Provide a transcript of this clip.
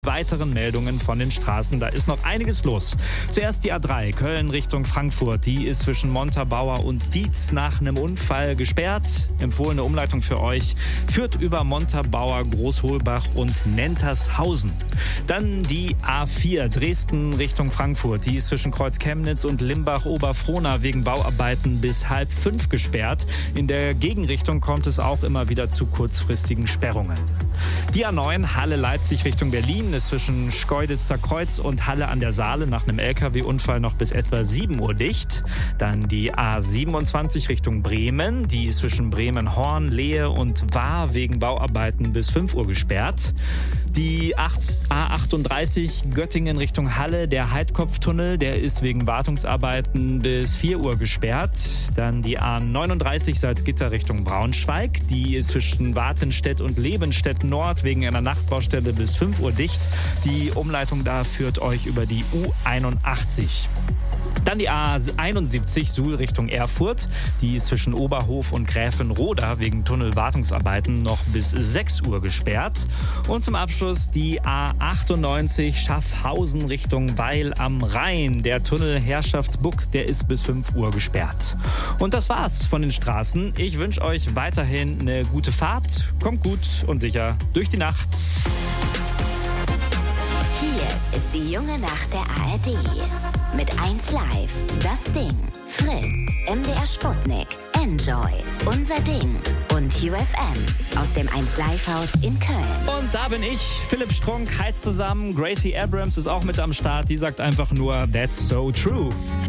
Weiteren Meldungen von den Straßen, da ist noch einiges los. Zuerst die A3 Köln Richtung Frankfurt, die ist zwischen Montabaur und Dietz nach einem Unfall gesperrt. Empfohlene Umleitung für euch führt über Montabaur, Großholbach und Nentershausen. Dann die A4 Dresden Richtung Frankfurt, die ist zwischen Kreuz Chemnitz und Limbach-Oberfrohna wegen Bauarbeiten bis 4:30 gesperrt. In der Gegenrichtung kommt es auch immer wieder zu kurzfristigen Sperrungen. Die A9 Halle-Leipzig Richtung Berlin ist zwischen Schkeuditzer Kreuz und Halle an der Saale nach einem LKW-Unfall noch bis etwa 7 Uhr dicht. Dann die A27 Richtung Bremen, die ist zwischen Bremen-Horn, Lehe und Waar wegen Bauarbeiten bis 5 Uhr gesperrt. Die A38 Göttingen Richtung Halle, der Heidkopftunnel, der ist wegen Wartungsarbeiten bis 4 Uhr gesperrt. Dann die A39 Salzgitter Richtung Braunschweig, die ist zwischen Wartenstedt und Lebenstedt Nord wegen einer Nachtbaustelle bis 5 Uhr dicht. Die Umleitung da führt euch über die U81. Dann die A71 Suhl Richtung Erfurt, die ist zwischen Oberhof und Gräfenroda wegen Tunnelwartungsarbeiten noch bis 6 Uhr gesperrt. Und zum Abschluss die A98 Schaffhausen Richtung Weil am Rhein. Der Tunnel Herrschaftsbuck, der ist bis 5 Uhr gesperrt. Und das war's von den Straßen. Ich wünsche euch weiterhin eine gute Fahrt. Kommt gut und sicher durch die Nacht. Hier ist die junge Nacht der ARD. Mit 1 Live, Das Ding, Fritz, MDR Sputnik, Enjoy, Unser Ding und UFM aus dem 1 Live Haus in Köln. Und da bin ich, Philipp Strunk, heizt zusammen. Gracie Abrams ist auch mit am Start. Die sagt einfach nur, that's so true.